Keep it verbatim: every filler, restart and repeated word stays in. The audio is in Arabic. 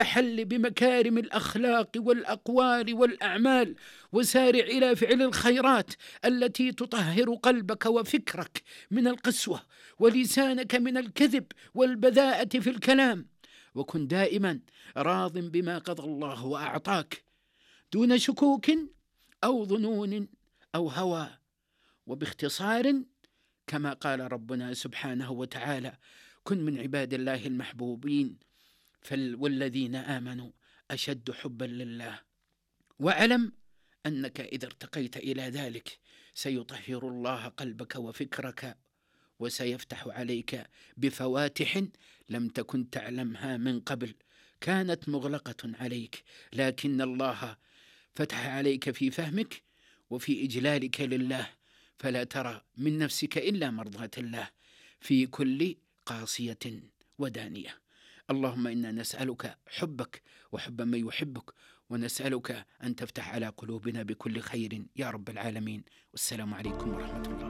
أحل بمكارم الأخلاق والأقوال والأعمال، وسارع إلى فعل الخيرات التي تطهر قلبك وفكرك من القسوة، ولسانك من الكذب والبذاءة في الكلام. وكن دائما راض بما قضى الله وأعطاك، دون شكوك أو ظنون أو هوى. وباختصار كما قال ربنا سبحانه وتعالى: كن من عباد الله المحبوبين والذين آمنوا أشد حبا لله. واعلم أنك إذا ارتقيت إلى ذلك سيطهر الله قلبك وفكرك، وسيفتح عليك بفواتح لم تكن تعلمها من قبل، كانت مغلقة عليك، لكن الله فتح عليك في فهمك وفي إجلالك لله، فلا ترى من نفسك إلا مرضاة الله في كل قاصية ودانية. اللهم إنا نسألك حبك وحب من يحبك، ونسألك أن تفتح على قلوبنا بكل خير يا رب العالمين. والسلام عليكم ورحمة الله.